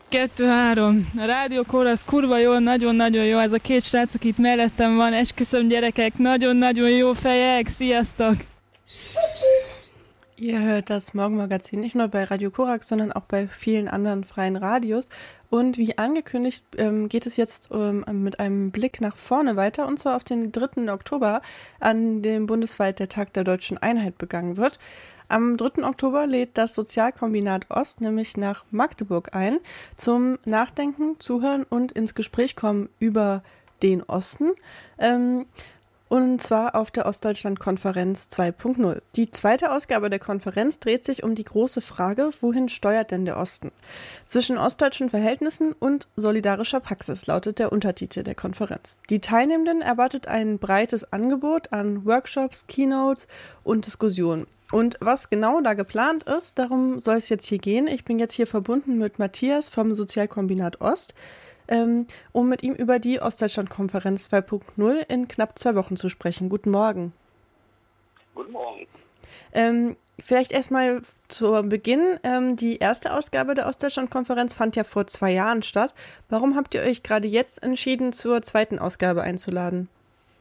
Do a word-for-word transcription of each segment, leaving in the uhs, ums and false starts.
Kettő, három. A rádiókóra az kurva jó, nagyon-nagyon jó. Ez a két srác, aki itt mellettem van, esküszöm gyerekek, nagyon-nagyon jó fejek. Sziasztok! Ihr hört das Morgenmagazin nicht nur bei Radio Korax, sondern auch bei vielen anderen freien Radios. Und wie angekündigt ähm, geht es jetzt ähm, mit einem Blick nach vorne weiter, und zwar auf den dritten Oktober, an dem bundesweit der Tag der Deutschen Einheit begangen wird. Am dritten Oktober lädt das Sozialkombinat Ost nämlich nach Magdeburg ein, zum Nachdenken, Zuhören und ins Gespräch kommen über den Osten. Ähm, Und zwar auf der Ostdeutschland-Konferenz zwei Punkt null. Die zweite Ausgabe der Konferenz dreht sich um die große Frage, wohin steuert denn der Osten? Zwischen ostdeutschen Verhältnissen und solidarischer Praxis lautet der Untertitel der Konferenz. Die Teilnehmenden erwartet ein breites Angebot an Workshops, Keynotes und Diskussionen. Und was genau da geplant ist, darum soll es jetzt hier gehen. Ich bin jetzt hier verbunden mit Matthias vom Sozialkombinat Ost, um mit ihm über die Ostdeutschland-Konferenz zwei Punkt null in knapp zwei Wochen zu sprechen. Guten Morgen. Guten Morgen. Ähm, vielleicht erstmal zu Beginn. Ähm, die erste Ausgabe der Ostdeutschland-Konferenz fand ja vor zwei Jahren statt. Warum habt ihr euch gerade jetzt entschieden, zur zweiten Ausgabe einzuladen?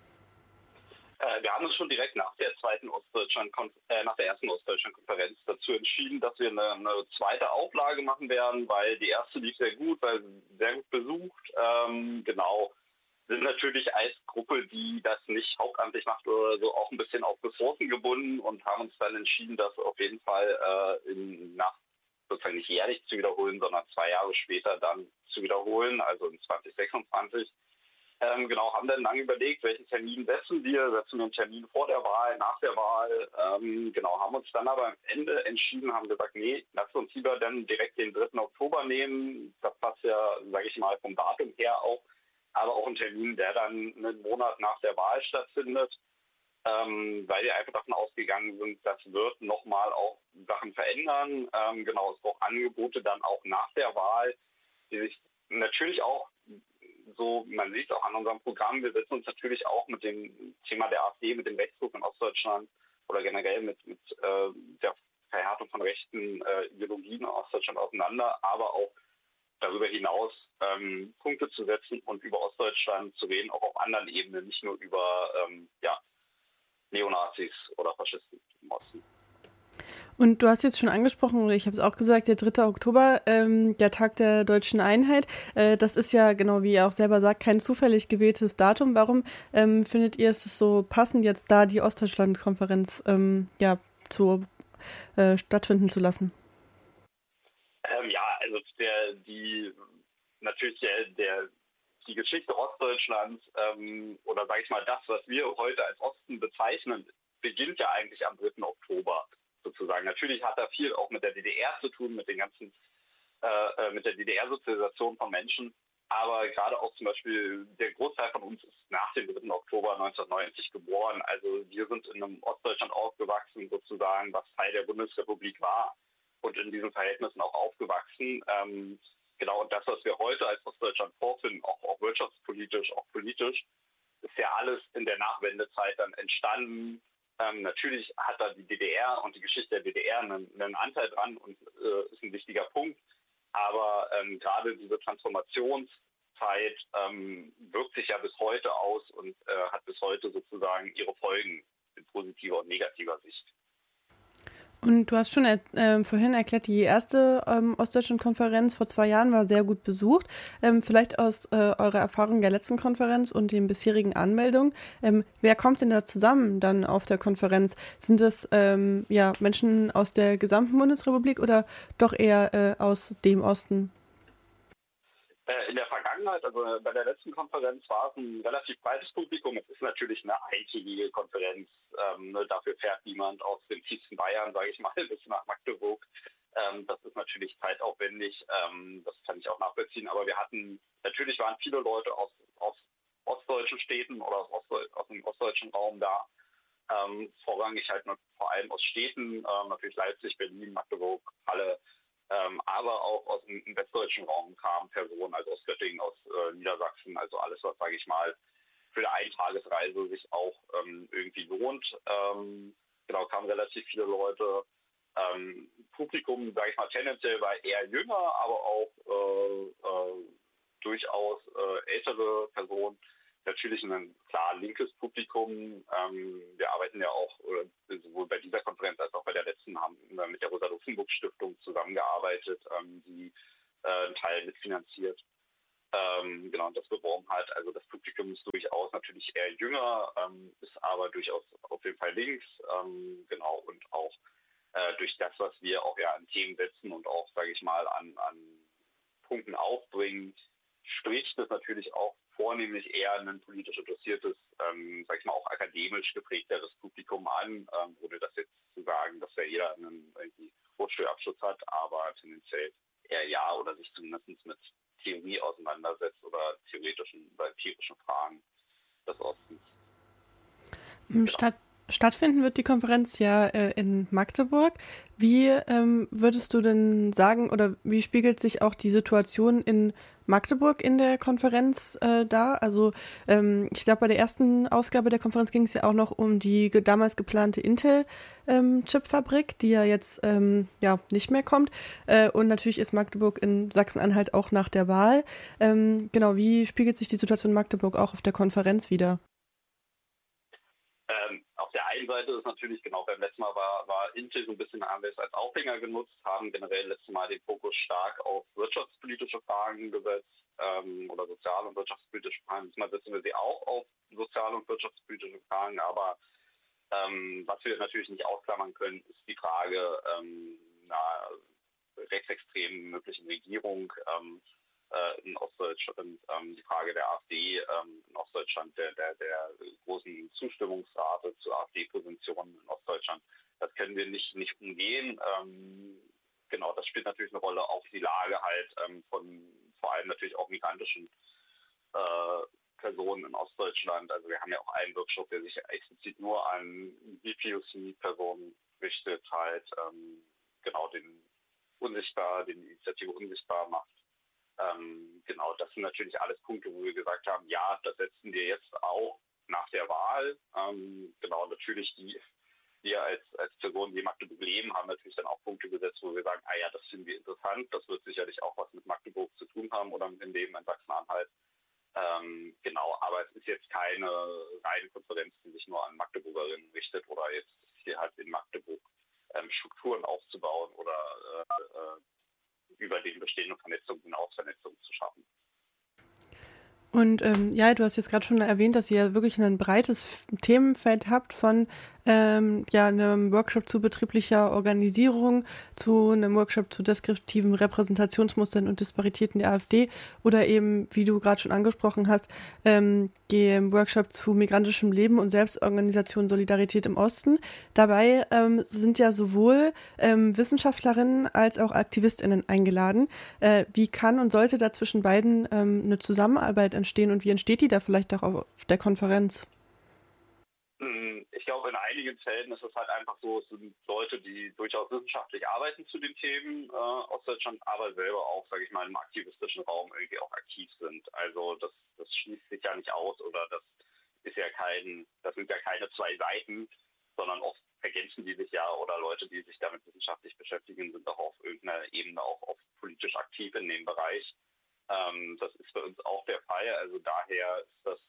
Äh, wir haben uns schon direkt nach der zweiten Ostdeutschland, äh, nach der ersten Ostdeutschland-Konferenz dazu entschieden, dass wir eine, eine zweite Auflage machen werden, weil die erste lief sehr gut, weil sehr gut besucht. Ähm, genau, sind natürlich als Gruppe, die das nicht hauptamtlich macht oder so, auch ein bisschen auf Ressourcen gebunden und haben uns dann entschieden, das auf jeden Fall äh, in, nach sozusagen nicht jährlich zu wiederholen, sondern zwei Jahre später dann zu wiederholen, also in zwanzig sechsundzwanzig. Ähm, genau, haben dann lange überlegt, welchen Termin setzen wir, setzen wir einen Termin vor der Wahl, nach der Wahl, ähm, genau, haben uns dann aber am Ende entschieden, haben gesagt, nee, lass uns lieber dann direkt den dritten Oktober nehmen, das passt ja, sage ich mal, vom Datum her auch, aber auch ein Termin, der dann einen Monat nach der Wahl stattfindet, ähm, weil wir einfach davon ausgegangen sind, das wird nochmal auch Sachen verändern, ähm, genau, es braucht Angebote dann auch nach der Wahl, die sich natürlich auch so, man sieht es auch an unserem Programm, wir setzen uns natürlich auch mit dem Thema der AfD, mit dem Rechtsruck in Ostdeutschland oder generell mit, mit äh, der Verhärtung von rechten äh, Ideologien in Ostdeutschland auseinander, aber auch darüber hinaus ähm, Punkte zu setzen und über Ostdeutschland zu reden, auch auf anderen Ebenen, nicht nur über ähm, ja, Neonazis oder Faschisten im Osten. Und du hast jetzt schon angesprochen, oder ich habe es auch gesagt, der dritte Oktober, ähm, der Tag der Deutschen Einheit. Äh, das ist ja, genau wie ihr auch selber sagt, kein zufällig gewähltes Datum. Warum ähm, findet ihr es so passend, jetzt da die Ostdeutschland-Konferenz ähm, ja, zu, äh, stattfinden zu lassen? Ähm, ja, also der, die natürlich der, der die Geschichte Ostdeutschlands ähm, oder sage ich mal das, was wir heute als Osten bezeichnen, beginnt ja eigentlich am dritten Oktober. Sozusagen. Natürlich hat da viel auch mit der D D R zu tun, mit den ganzen, äh, mit der D D R-Sozialisation von Menschen. Aber gerade auch zum Beispiel der Großteil von uns ist nach dem dritten Oktober neunzehnhundertneunzig geboren. Also wir sind in einem Ostdeutschland aufgewachsen, sozusagen, was Teil der Bundesrepublik war und in diesen Verhältnissen auch aufgewachsen. Ähm, genau, und das, was wir heute als Ostdeutschland vorfinden, auch, auch wirtschaftspolitisch, auch politisch, ist ja alles in der Nachwendezeit dann entstanden. Ähm, natürlich hat da die D D R und die Geschichte der D D R einen, einen Anteil dran und äh, ist ein wichtiger Punkt. Aber ähm, gerade diese Transformationszeit ähm, wirkt sich ja bis heute aus und äh, hat bis heute sozusagen ihre Folgen in positiver und negativer Sicht. Und du hast schon äh, vorhin erklärt, die erste ähm, Ostdeutschland-Konferenz vor zwei Jahren war sehr gut besucht. Ähm, vielleicht aus äh, eurer Erfahrung der letzten Konferenz und den bisherigen Anmeldungen. Ähm, wer kommt denn da zusammen dann auf der Konferenz? Sind das ähm, ja, Menschen aus der gesamten Bundesrepublik oder doch eher äh, aus dem Osten? In der Vergangenheit, also bei der letzten Konferenz, war es ein relativ breites Publikum. Es ist natürlich eine eintägige Konferenz. Ähm, ne, dafür fährt niemand aus dem tiefsten Bayern, sage ich mal, bis nach Magdeburg. Ähm, das ist natürlich zeitaufwendig. Ähm, das kann ich auch nachvollziehen. Aber wir hatten, natürlich waren viele Leute aus, aus ostdeutschen Städten oder aus, Ostdeut- aus dem ostdeutschen Raum da. Ähm, vorrangig halt nur, vor allem aus Städten, ähm, natürlich Leipzig, Berlin, Magdeburg, Halle. Ähm, aber auch aus dem westdeutschen Raum kamen Personen, also aus Göttingen, aus äh, Niedersachsen, also alles, was, sage ich mal, für eine Eintagesreise sich auch ähm, irgendwie lohnt. Ähm, genau, kamen relativ viele Leute. Ähm, Publikum, sage ich mal, tendenziell war eher jünger, aber auch äh, äh, durchaus äh, ältere Personen. Natürlich ein klar linkes Publikum. Ähm, wir arbeiten ja auch, oder sowohl bei dieser Konferenz als auch bei der letzten, haben wir mit der Rosa-Luxemburg-Stiftung zusammengearbeitet, ähm, die äh, einen Teil mitfinanziert. Ähm, genau, und das beworben hat. Also das Publikum ist durchaus natürlich eher jünger, ähm, ist aber durchaus auf jeden Fall links. Ähm, genau, und auch äh, durch das, was wir auch ja an Themen setzen und auch, sage ich mal, an, an Punkten aufbringen, spricht das natürlich auch vornehmlich eher ein politisch interessiertes, ähm, sag ich mal, auch akademisch geprägteres Publikum an, ähm, ohne das jetzt zu sagen, dass ja jeder einen irgendwie Hochschulabschluss hat, aber tendenziell eher ja oder sich zumindest mit Theorie auseinandersetzt oder theoretischen oder empirischen Fragen des Ostens. Genau. Statt, stattfinden wird die Konferenz ja äh, in Magdeburg. Wie ähm, würdest du denn sagen, oder wie spiegelt sich auch die Situation in Magdeburg in der Konferenz äh, dar? Also ähm, ich glaube, bei der ersten Ausgabe der Konferenz ging es ja auch noch um die ge- damals geplante Intel-Chipfabrik, ähm, die ja jetzt ähm, ja nicht mehr kommt. Äh, und natürlich ist Magdeburg in Sachsen-Anhalt auch nach der Wahl. Ähm, genau, wie spiegelt sich die Situation in Magdeburg auch auf der Konferenz wider? Ähm, auf der einen Seite ist natürlich, genau beim letzten Mal war, war Intel so ein bisschen, haben wir es als Aufhänger genutzt, haben generell letztes Mal den Fokus stark auf wirtschaftspolitische Fragen gesetzt ähm, oder sozial- und wirtschaftspolitische Fragen. Diesmal setzen wir sie auch auf sozial- und wirtschaftspolitische Fragen, aber ähm, was wir natürlich nicht ausklammern können, ist die Frage ähm, einer rechtsextremen möglichen Regierung. Ähm, in Ostdeutschland, ähm, die Frage der AfD ähm, in Ostdeutschland, der, der, der großen Zustimmungsrate zu AfD-Positionen in Ostdeutschland, das können wir nicht, nicht umgehen. Ähm, genau, das spielt natürlich eine Rolle, auch die Lage halt ähm, von vor allem natürlich auch migrantischen äh, Personen in Ostdeutschland. Also wir haben ja auch einen Workshop, der sich explizit nur an B P O C-Personen richtet, halt ähm, genau den Unsichtbar, den Initiative Unsichtbar macht. Ähm, genau, das sind natürlich alles Punkte, wo wir gesagt haben, ja, das setzen wir jetzt auch nach der Wahl. Ähm, genau, natürlich die, wir als, als Personen, die Magdeburg leben, haben natürlich dann auch Punkte gesetzt, wo wir sagen, ah ja, das finden wir interessant, das wird sicherlich auch was mit Magdeburg zu tun haben oder mit dem Leben in Sachsen-Anhalt. Ähm, genau, aber es ist jetzt keine reine Konferenz, die sich nur an Magdeburgerinnen richtet oder jetzt hier halt in Magdeburg ähm, Strukturen aufzubauen oder äh, äh, über den bestehenden Vernetzungen hinaus Vernetzung zu schaffen. Und ähm, ja, du hast jetzt gerade schon erwähnt, dass ihr wirklich ein breites Themenfeld habt von ähm, ja, einem Workshop zu betrieblicher Organisierung, zu einem Workshop zu deskriptiven Repräsentationsmustern und Disparitäten der AfD oder eben, wie du gerade schon angesprochen hast, ähm, dem Workshop zu migrantischem Leben und Selbstorganisation Solidarität im Osten. Dabei ähm, sind ja sowohl ähm, Wissenschaftlerinnen als auch AktivistInnen eingeladen. Äh, wie kann und sollte da zwischen beiden ähm, eine Zusammenarbeit entstehen und wie entsteht die da vielleicht auch auf der Konferenz? Ich glaube, in einigen Fällen ist es halt einfach so, es sind Leute, die durchaus wissenschaftlich arbeiten zu den Themen äh, aus Deutschland, aber selber auch, sage ich mal, im aktivistischen Raum irgendwie auch aktiv sind. Also das, das schließt sich ja nicht aus oder das ist ja kein, das sind ja keine zwei Seiten, sondern oft ergänzen die sich ja oder Leute, die sich damit wissenschaftlich beschäftigen, sind auch auf irgendeiner Ebene auch oft politisch aktiv in dem Bereich. Ähm, das ist bei uns auch der Fall. Also daher ist das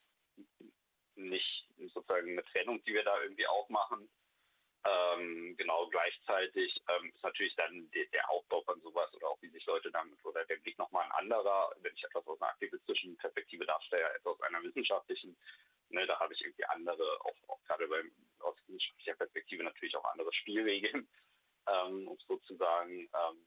nicht sozusagen eine Trennung, die wir da irgendwie aufmachen. Ähm, genau, gleichzeitig ähm, ist natürlich dann de- der Aufbau von sowas oder auch wie sich Leute damit oder der Blick nochmal ein anderer, wenn ich etwas aus einer aktivistischen Perspektive darstelle, als aus einer wissenschaftlichen, ne, da habe ich irgendwie andere, auch, auch gerade beim, aus wissenschaftlicher Perspektive natürlich auch andere Spielregeln, ähm, um es so zu sagen. Ähm,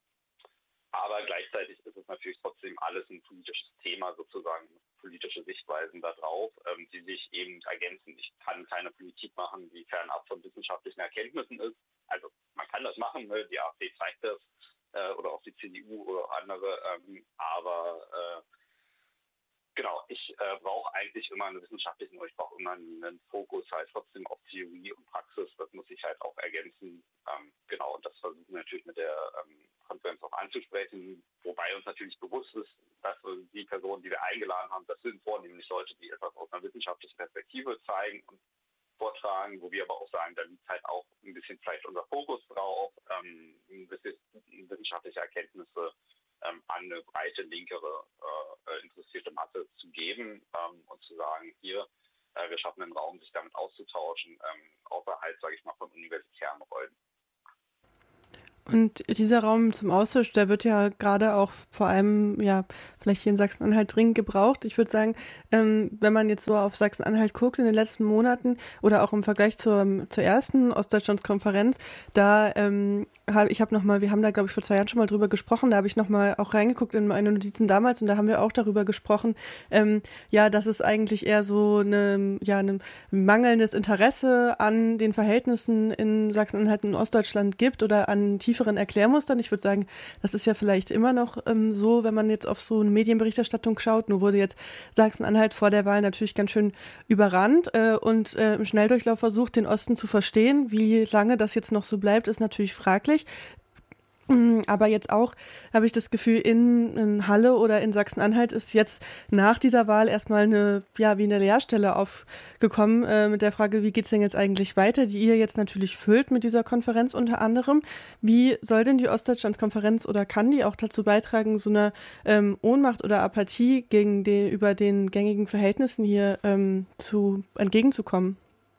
aber gleichzeitig ist es natürlich trotzdem alles ein politisches Thema, sozusagen politische Sichtweisen da drauf, ähm, die sich eben ergänzen. Ich kann keine Politik machen, die fernab von wissenschaftlichen Erkenntnissen ist. Also man kann das machen, ne? Die AfD zeigt das äh, oder auch die C D U oder auch andere, ähm, aber äh, genau, ich äh, brauche eigentlich immer einen wissenschaftlichen, ich brauche immer einen Fokus halt trotzdem auf Theorie und Praxis. Das muss ich halt auch ergänzen. Ähm, genau, und das versuchen wir natürlich mit der ähm, Konferenz auch anzusprechen, wobei uns natürlich bewusst ist, dass die Personen, die wir eingeladen haben, das sind vornehmlich Leute, die etwas aus einer wissenschaftlichen Perspektive zeigen und vortragen. beitragen, wo wir aber auch sagen, da liegt halt auch ein bisschen vielleicht unser Fokus drauf, ähm, wissenschaftliche Erkenntnisse ähm, an eine breite, linkere, äh, interessierte Masse zu geben ähm, und zu sagen, hier, äh, wir schaffen einen Raum, sich damit auszutauschen, ähm, außerhalb, sage ich mal, von universitären Räumen. Und dieser Raum zum Austausch, der wird ja gerade auch vor allem, ja, vielleicht hier in Sachsen-Anhalt dringend gebraucht. Ich würde sagen, ähm, wenn man jetzt so auf Sachsen-Anhalt guckt in den letzten Monaten oder auch im Vergleich zur, zur ersten Ostdeutschlands-Konferenz, da ähm, habe ich habe nochmal, wir haben da, glaube ich, vor zwei Jahren schon mal drüber gesprochen, da habe ich nochmal auch reingeguckt in meine Notizen damals und da haben wir auch darüber gesprochen, ähm, ja, dass es eigentlich eher so eine, ja, ein mangelndes Interesse an den Verhältnissen in Sachsen-Anhalt und Ostdeutschland gibt oder an tieferen Erklärmustern. Ich würde sagen, das ist ja vielleicht immer noch ähm, so, wenn man jetzt auf so eine Medienberichterstattung schaut. Nur wurde jetzt Sachsen-Anhalt vor der Wahl natürlich ganz schön überrannt äh, und äh, im Schnelldurchlauf versucht, den Osten zu verstehen. Wie lange das jetzt noch so bleibt, ist natürlich fraglich. Aber jetzt auch habe ich das Gefühl, in, in Halle oder in Sachsen-Anhalt ist jetzt nach dieser Wahl erstmal eine, ja, wie eine Leerstelle aufgekommen äh, mit der Frage, wie geht es denn jetzt eigentlich weiter, die ihr jetzt natürlich füllt mit dieser Konferenz unter anderem. Wie soll denn die Ostdeutschlands-Konferenz oder kann die auch dazu beitragen, so einer ähm, Ohnmacht oder Apathie gegen den, über den gängigen Verhältnissen hier ähm, zu, entgegenzukommen?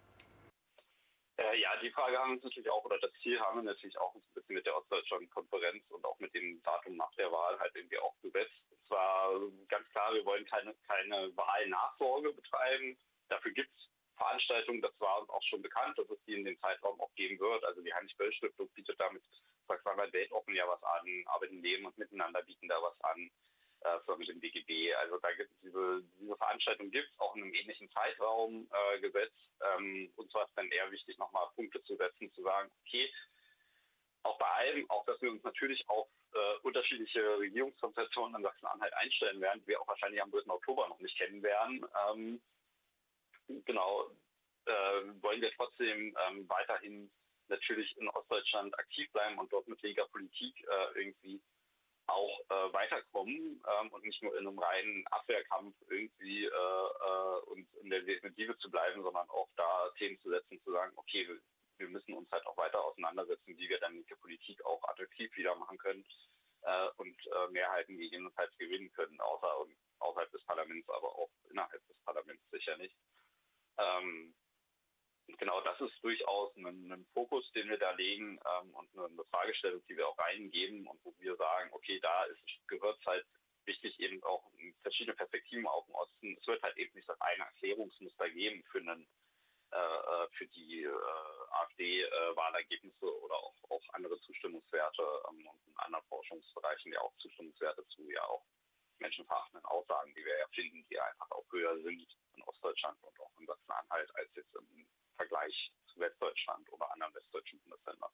Ja, die Frage haben wir uns natürlich auch, oder das Ziel haben wir natürlich auch ein bisschen mit der Ostdeutschland-Konferenz und auch mit dem Datum nach der Wahl halt irgendwie auch gesetzt. Es war ganz klar, wir wollen keine, keine Wahlnachsorge betreiben. Dafür gibt es Veranstaltungen, das war uns auch schon bekannt, dass es die in dem Zeitraum auch geben wird. Also die Heinrich-Böll-Stiftung bietet damit Sachsen-Anhalt Weltoffen ja was an, Arbeiten, Leben und Miteinander bieten da was an. Äh, mit dem B G B. Also da gibt es diese, diese Veranstaltung gibt es auch in einem ähnlichen Zeitraum äh, gesetzt. Ähm, uns war es dann eher wichtig, nochmal Punkte zu setzen, zu sagen, okay, auch bei allem, auch dass wir uns natürlich auf äh, unterschiedliche Regierungskonstellationen in Sachsen-Anhalt einstellen werden, die wir auch wahrscheinlich am dritten Oktober noch nicht kennen werden. Ähm, genau, äh, wollen wir trotzdem ähm, weiterhin natürlich in Ostdeutschland aktiv bleiben und dort mit linker Politik äh, irgendwie auch äh, weiterkommen ähm, und nicht nur in einem reinen Abwehrkampf irgendwie äh, äh, und in der Defensive zu bleiben, sondern auch da Themen zu setzen, zu sagen, okay, wir, wir müssen uns halt auch weiter auseinandersetzen, wie wir dann mit der Politik auch attraktiv wieder machen können äh, und äh, Mehrheiten gegebenenfalls gewinnen können, außer, außerhalb des Parlaments, aber auch innerhalb des Parlaments sicher nicht. Ähm, Genau, das ist durchaus ein, ein Fokus, den wir da legen ähm, und eine Fragestellung, die wir auch reingeben und wo wir sagen, okay, da ist, gehört es halt wichtig, eben auch verschiedene Perspektiven auf dem Osten. Es wird halt eben nicht das eine Erklärungsmuster geben für, einen, äh, für die äh, AfD-Wahlergebnisse äh, oder auch, auch andere Zustimmungswerte ähm, und in anderen Forschungsbereichen ja auch Zustimmungswerte zu ja auch menschenverachtenden Aussagen, die wir ja finden, die einfach auch höher sind in Ostdeutschland und auch in Sachsen-Anhalt als jetzt im Vergleich zu Westdeutschland oder anderen westdeutschen Bundesländern.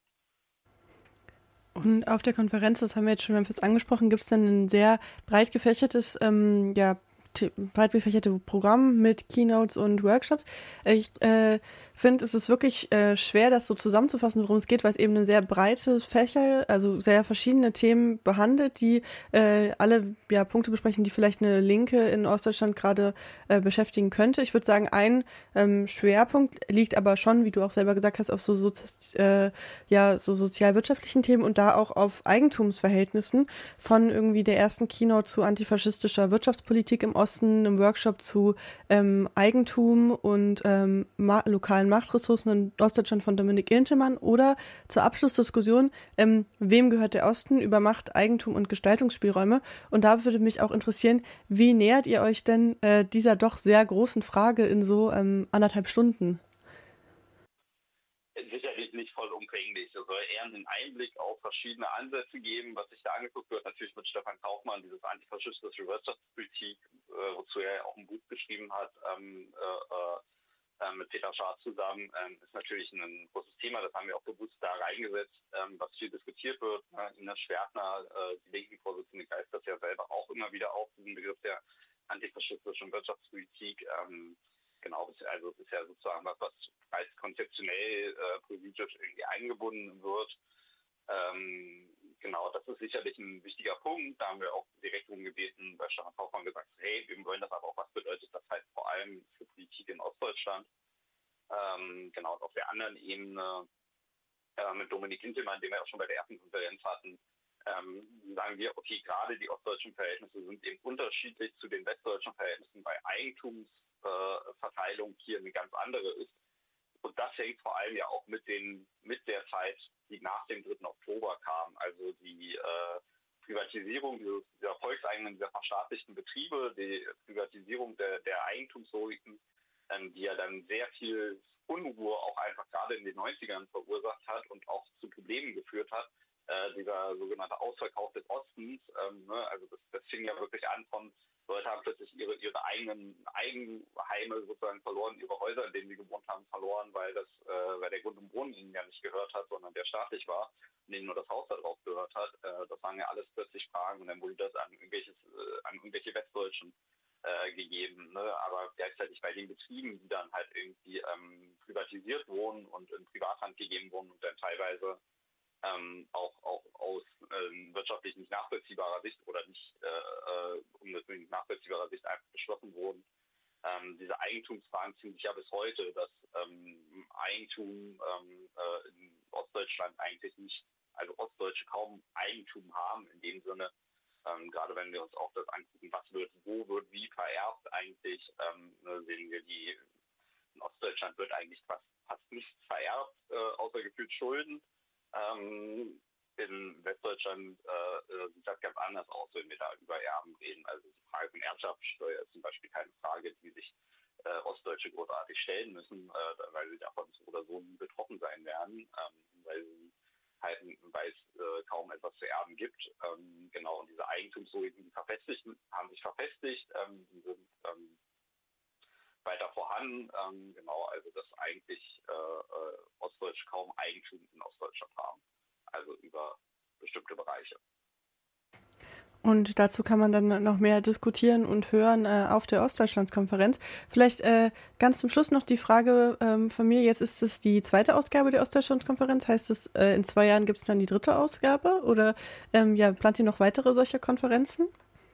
Und auf der Konferenz, das haben wir jetzt schon mal fast angesprochen, gibt es dann ein sehr breit gefächertes, ähm, ja, breit gefächerte Programm mit Keynotes und Workshops. Ich äh, finde, es ist wirklich äh, schwer, das so zusammenzufassen, worum es geht, weil es eben eine sehr breite Fächer, also sehr verschiedene Themen behandelt, die äh, alle ja, Punkte besprechen, die vielleicht eine Linke in Ostdeutschland gerade äh, beschäftigen könnte. Ich würde sagen, ein ähm, Schwerpunkt liegt aber schon, wie du auch selber gesagt hast, auf so, so, äh, ja, so sozialwirtschaftlichen Themen und da auch auf Eigentumsverhältnissen von irgendwie der ersten Keynote zu antifaschistischer Wirtschaftspolitik im Osten, einem Workshop zu ähm, Eigentum und ähm, ma- lokalen Machtressourcen in Ostdeutschland von Dominik Iltemann oder zur Abschlussdiskussion, ähm, wem gehört der Osten über Macht, Eigentum und Gestaltungsspielräume. Und da würde mich auch interessieren, wie nähert ihr euch denn äh, dieser doch sehr großen Frage in so ähm, anderthalb Stunden? Sicherlich nicht vollumfänglich. Es soll eher einen Einblick auf verschiedene Ansätze geben, was sich da angeguckt wird. Natürlich mit Stefan Kaufmann, dieses antifaschistische Wirtschaftspolitik, äh, wozu er ja auch ein Buch geschrieben hat, ähm, äh, äh, mit Peter Schardt zusammen, ähm, ist natürlich ein großes Thema. Das haben wir auch bewusst da reingesetzt, ähm, was viel diskutiert wird. Ne? Ines Schwertner, äh, die linken Vorsitzende, greift das ja selber auch immer wieder auf, diesen Begriff der antifaschistischen Wirtschaftspolitik. Ähm, Genau, also es ist ja sozusagen was, was als konzeptionell äh, politisch irgendwie eingebunden wird. Ähm, genau, das ist sicherlich ein wichtiger Punkt. Da haben wir auch direkt darum gebeten, bei Stefan Kaufmann gesagt, hey, wir wollen das aber auch, was bedeutet das halt vor allem für Politik in Ostdeutschland. Ähm, genau, und auf der anderen Ebene äh, mit Dominik Hintelmann, den wir auch schon bei der ersten Konferenz hatten, ähm, sagen wir, okay, gerade die ostdeutschen Verhältnisse sind eben unterschiedlich zu den westdeutschen Verhältnissen, weil Eigentumsverteilung äh, hier eine ganz andere ist. Und das hängt vor allem ja auch mit den mit der Zeit, die nach dem dritten Oktober kam, also die äh, Privatisierung dieses, dieser volkseigenen, dieser verstaatlichten Betriebe, die Privatisierung der, der Eigentumsrisiken, ähm, die ja dann sehr viel Unruhe auch einfach gerade in den neunzigern verursacht hat und auch zu Problemen geführt hat. Äh, dieser sogenannte Ausverkauf des Ostens, ähm, ne, also das, das fing ja wirklich an von, Leute haben plötzlich ihre, ihre eigenen Eigenheime sozusagen verloren, ihre Häuser, in denen sie gewohnt haben, verloren, weil das, äh, weil der Grund und Boden ihnen ja nicht gehört hat, sondern der staatlich war, und ihnen nur das Haus darauf gehört hat. Äh, das waren ja alles plötzlich Fragen und dann wurde das an, irgendwelches, äh, an irgendwelche Westdeutschen äh, gegeben. Ne? Aber gleichzeitig bei den Betrieben, die dann halt irgendwie ähm, privatisiert wurden und in Privathand gegeben wurden und dann teilweise Ähm, auch, auch aus ähm, wirtschaftlich nicht nachvollziehbarer Sicht oder nicht äh, unbedingt nachvollziehbarer Sicht einfach beschlossen wurden. Ähm, diese Eigentumsfragen ziehen sich ja bis heute, dass ähm, Eigentum ähm, äh, in Ostdeutschland eigentlich nicht, also Ostdeutsche kaum Eigentum haben in dem Sinne, ähm, gerade wenn wir uns auch das angucken, was wird, wo wird, wie vererbt eigentlich, ähm, sehen wir, die in Ostdeutschland wird eigentlich fast, fast nichts vererbt, äh, außer gefühlt Schulden. Ähm, in Westdeutschland äh, sieht das ganz anders aus, wenn wir da über Erben reden. Also die Frage von Erbschaftssteuer ist zum Beispiel keine Frage, die sich äh, Ostdeutsche großartig stellen müssen, äh, weil sie davon so oder so nie betroffen sein werden, ähm, weil sie halt, weil es äh, kaum etwas zu erben gibt. Ähm, genau, und diese Eigentumsrisiken, die verfestigt, haben sich verfestigt, ähm, die sind ähm, weiter vorhanden, ähm, genau, also dass eigentlich äh, äh, Ostdeutsch kaum Eigentum in Ostdeutschland haben, also über bestimmte Bereiche. Und dazu kann man dann noch mehr diskutieren und hören äh, auf der Ostdeutschlandskonferenz. Vielleicht äh, ganz zum Schluss noch die Frage ähm, von mir. Jetzt ist es die zweite Ausgabe der Ostdeutschlandskonferenz. Heißt es, äh, in zwei Jahren gibt es dann die dritte Ausgabe? Oder ähm, ja, plant ihr noch weitere solcher Konferenzen?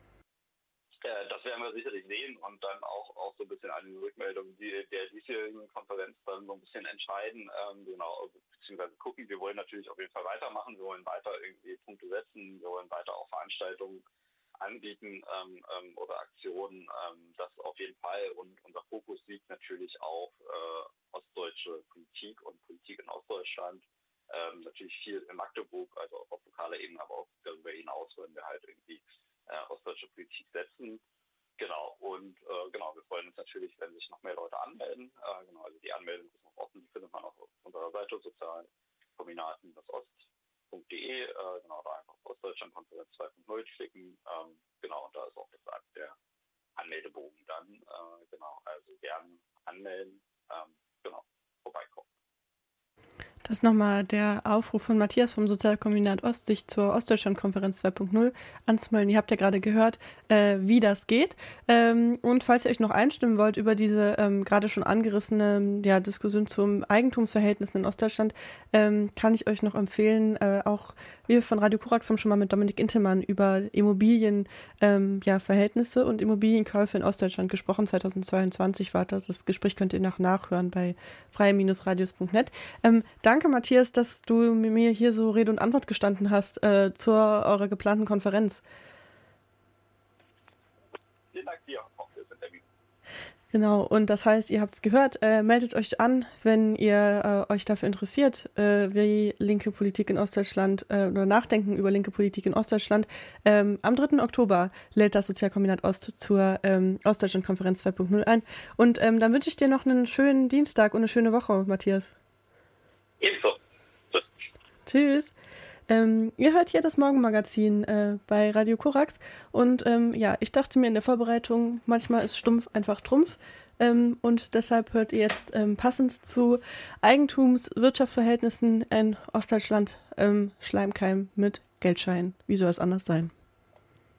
Äh, das werden wir sicherlich sehen und dann auch, auch so ein bisschen an die Rückmeldung die, der diesjährigen Konferenz dann so ein bisschen entscheiden, ähm, genau, beziehungsweise gucken. Wir wollen natürlich auf jeden Fall weitermachen, wir wollen weiter irgendwie Punkte setzen, wir wollen weiter auch Veranstaltungen anbieten ähm, ähm, oder Aktionen, ähm, das auf jeden Fall. Und unser Fokus liegt natürlich auf äh, ostdeutsche Politik und Politik in Ostdeutschland. Ähm, natürlich viel in Magdeburg, also auch auf lokaler Ebene, aber auch darüber hinaus wollen wir halt irgendwie äh, ostdeutsche Politik setzen. Genau, und äh, genau, wir freuen uns natürlich, wenn sich noch mehr Leute anmelden. Äh, genau, also die Anmeldung ist noch offen, die findet man auch auf unserer Seite sozialkombinaten ost punkt de. Äh, genau, da einfach auf Ostdeutschlandkonferenz zwei punkt null klicken. Ähm, genau, und da ist auch das, der Anmeldebogen dann. Äh, genau, also gerne anmelden. Ähm, genau, vorbeikommen. Das ist nochmal der Aufruf von Matthias vom Sozialkombinat Ost, sich zur Ostdeutschlandkonferenz zwei punkt null anzumelden. Ihr habt ja gerade gehört, äh, wie das geht. Ähm, und falls ihr euch noch einstimmen wollt über diese ähm, gerade schon angerissene ja, Diskussion zum Eigentumsverhältnissen in Ostdeutschland, ähm, kann ich euch noch empfehlen, äh, auch wir von Radio Korax haben schon mal mit Dominik Intelmann über Immobilienverhältnisse ähm, ja, und Immobilienkäufe in Ostdeutschland gesprochen. zweitausendzweiundzwanzig war das. Das Gespräch könnt ihr noch nachhören bei freie radios punkt net. Ähm, danke, Matthias, dass du mir hier so Rede und Antwort gestanden hast äh, zur eurer geplanten Konferenz. Vielen Dank dir auch für das Interview. Genau, und das heißt, ihr habt es gehört, äh, meldet euch an, wenn ihr äh, euch dafür interessiert, äh, wie linke Politik in Ostdeutschland äh, oder nachdenken über linke Politik in Ostdeutschland. Ähm, am dritten Oktober lädt das Sozialkombinat Ost zur ähm, Ostdeutschland-Konferenz zwei punkt null ein. Und ähm, dann wünsche ich dir noch einen schönen Dienstag und eine schöne Woche, Matthias. Ebenso. Tschüss. Tschüss. Ähm, ihr hört hier das Morgenmagazin äh, bei Radio Korax und ähm, ja, ich dachte mir in der Vorbereitung, manchmal ist stumpf einfach Trumpf ähm, und deshalb hört ihr jetzt ähm, passend zu Eigentums-Wirtschaftsverhältnissen in Ostdeutschland ähm, Schleimkeim mit Geldschein. Wie soll es anders sein?